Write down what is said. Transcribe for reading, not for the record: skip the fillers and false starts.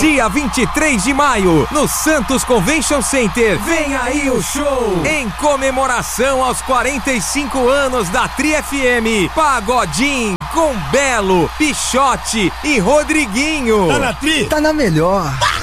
Dia 23 de maio, no Santos Convention Center. Vem aí o show! Em comemoração aos 45 anos da Tri FM. Pagodinho com Belo, Pichote e Rodriguinho. Tá na Tri? Tá na melhor.